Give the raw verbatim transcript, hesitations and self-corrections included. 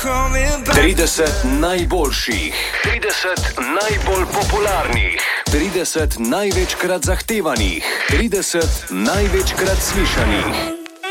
trideset najboljših, trideset najbolj popularnih, trideset največkrat zahtevanih, trideset največkrat slišanih.